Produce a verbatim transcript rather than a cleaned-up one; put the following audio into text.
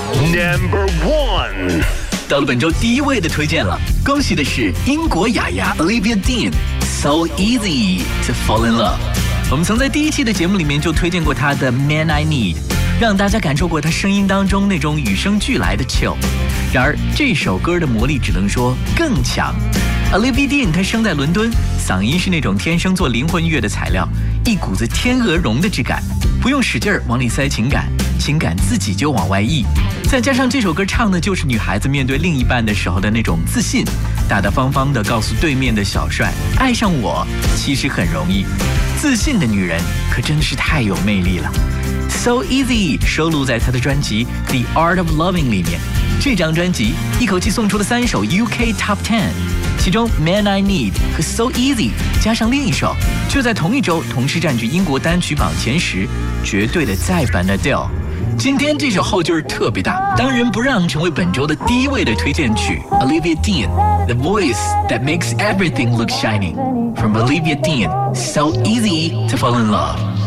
Number one， 到了本周第一位的推荐了，恭喜的是英国雅雅 Olivia Dean，So Easy to Fall in Love。我们曾在第一期的节目里面就推荐过她的 Man I Need， 让大家感受过她声音当中那种与生俱来的 chill。然而这首歌的魔力只能说更强。Olivia Dean 她生在伦敦，嗓音是那种天生做灵魂乐的材料，一股子天鹅绒的质感，不用使劲儿往里塞情感，情感自己就往外溢。再加上这首歌唱的就是女孩子面对另一半的时候的那种自信，大大方方地告诉对面的小帅，爱上我其实很容易。自信的女人可真的是太有魅力了。So Easy 收录在她的专辑 The Art of Loving 里面。这张专辑一口气送出了三首 U K Top 十，其中 Man I Need 和 So Easy 加上另一首，就在同一周同时占据英国单曲榜前十，绝对的再版的 Adele。今天这首后劲儿特别大，当仁不让成为本周的第一位的推荐曲 Olivia Dean The Voice That Makes Everything Look Shining From Olivia Dean So Easy to Fall in Love。